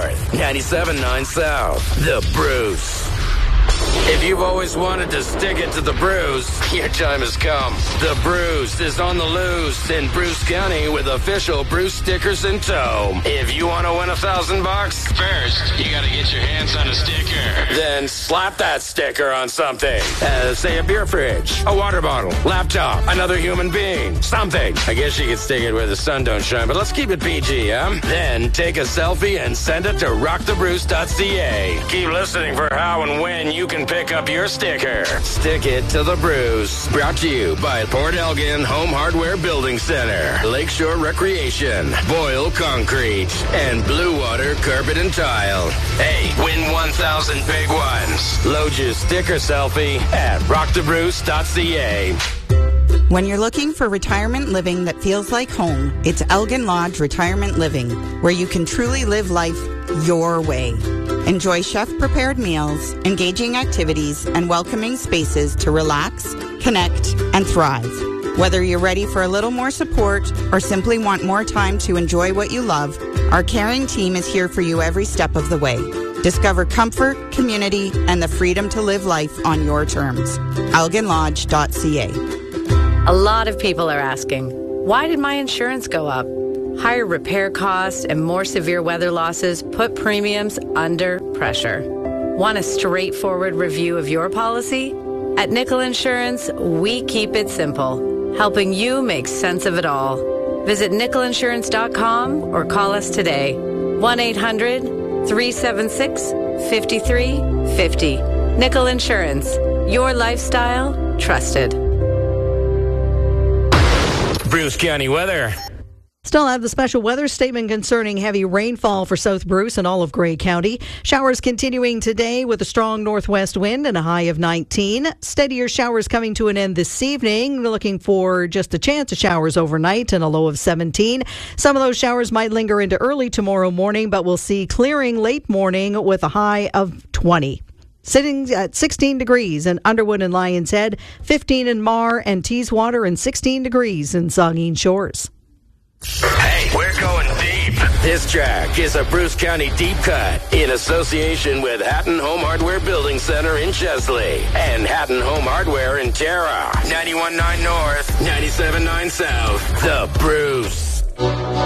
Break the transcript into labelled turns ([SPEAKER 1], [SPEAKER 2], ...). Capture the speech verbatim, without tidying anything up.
[SPEAKER 1] North, ninety-seven point nine South. The Bruce. If you've always wanted to stick it to the Bruce, your time has come. The Bruce is on the loose in Bruce County with official Bruce stickers in tow. If you want to win a thousand bucks,
[SPEAKER 2] first, you gotta get your hands on a sticker.
[SPEAKER 1] Then slap that sticker on something. Uh, say a beer fridge, a water bottle, laptop, another human being, something. I guess you could stick it where the sun don't shine, but let's keep it P G, huh? Then take a selfie and send it to rock the bruce dot c a. Keep listening for how and when you can pick up your sticker. Stick it to the Bruce. Brought to you by Port Elgin Home Hardware Building Center, Lakeshore Recreation, Boyle Concrete, and Blue Water Carpet and Tile. Hey, win one thousand big ones. Load your sticker selfie at rock the bruce dot c a.
[SPEAKER 3] When you're looking for retirement living that feels like home, it's Elgin Lodge Retirement Living, where you can truly live life your way. Enjoy chef-prepared meals, engaging activities, and welcoming spaces to relax, connect, and thrive. Whether you're ready for a little more support or simply want more time to enjoy what you love, our caring team is here for you every step of the way. Discover comfort, community, and the freedom to live life on your terms. elgin lodge dot c a.
[SPEAKER 4] A lot of people are asking, why did my insurance go up? Higher repair costs and more severe weather losses put premiums under pressure. Want a straightforward review of your policy? At Nickel Insurance, we keep it simple, helping you make sense of it all. Visit nickel insurance dot com or call us today. one eight hundred three seven six five three five zero. Nickel Insurance, your lifestyle trusted.
[SPEAKER 1] Bruce County weather.
[SPEAKER 5] Still have the special weather statement concerning heavy rainfall for South Bruce and all of Grey County. Showers continuing today with a strong northwest wind and a high of nineteen. Steadier showers coming to an end this evening. We're looking for just a chance of showers overnight and a low of seventeen. Some of those showers might linger into early tomorrow morning, but we'll see clearing late morning with a high of twenty. Sitting at sixteen degrees in Underwood and Lions Head, fifteen in Mar and Teeswater, and sixteen degrees in Saugeen Shores.
[SPEAKER 1] Hey, we're going deep. This track is a Bruce County deep cut in association with Hatton Home Hardware Building Center in Chesley and Hatton Home Hardware in Tara. ninety-one point nine North, ninety-seven point nine South. The Bruce.